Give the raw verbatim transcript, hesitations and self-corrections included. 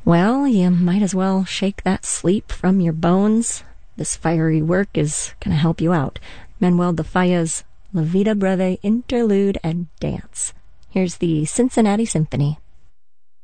Well, you might as well shake that sleep from your bones. This fiery work is going to help you out. Manuel de Falla's La Vida Breve Interlude and Dance. Here's the Cincinnati Symphony.